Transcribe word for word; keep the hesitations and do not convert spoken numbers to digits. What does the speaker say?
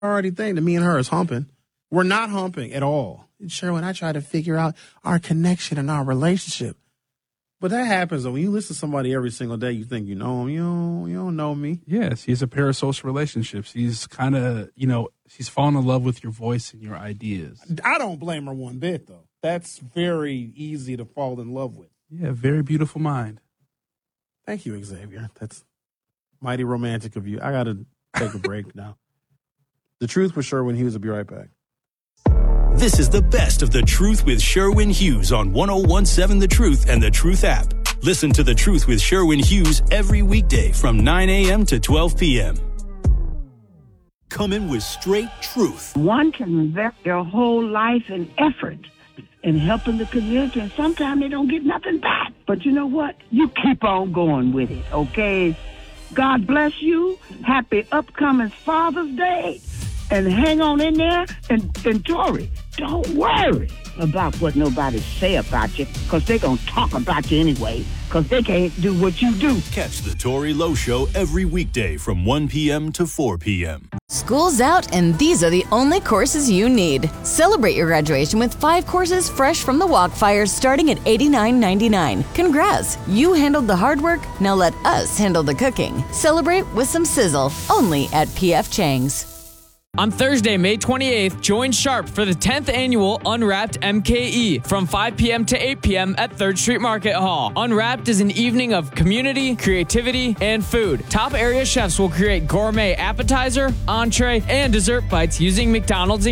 already think that me and her is humping. We're not humping at all. Sherwin, I try to figure out our connection and our relationship. But that happens when you listen to somebody every single day, you think you know them. You don't, you don't know me. Yes, he's a parasocial relationships. He's kind of, you know, she's fallen in love with your voice and your ideas. I don't blame her one bit, though. That's very easy to fall in love with. Yeah, very beautiful mind. Thank you, Xavier. That's mighty romantic of you. I got to take a break now. The Truth with Sherwin Hughes will be right back. This is the best of The Truth with Sherwin Hughes on one oh one seven The Truth and The Truth app. Listen to The Truth with Sherwin Hughes every weekday from nine a.m. to twelve p.m. Coming with straight truth. One can invest their whole life and effort in helping the community, and sometimes they don't get nothing back. But you know what? You keep on going with it, okay? God bless you. Happy upcoming Father's Day. And hang on in there, and, and Tori, don't worry about what nobody say about you, because they're going to talk about you anyway, because they can't do what you do. Catch the Tori Lowe Show every weekday from one p.m. to four p.m. School's out, and these are the only courses you need. Celebrate your graduation with five courses fresh from the Walkfire starting at eighty-nine ninety-nine. Congrats! You handled the hard work, now let us handle the cooking. Celebrate with some sizzle, only at P F Chang's. On Thursday, May twenty-eighth, join Sharp for the tenth annual Unwrapped M K E from five p.m. to eight p.m. at third Street Market Hall. Unwrapped is an evening of community, creativity, and food. Top area chefs will create gourmet appetizer, entree, and dessert bites using McDonald's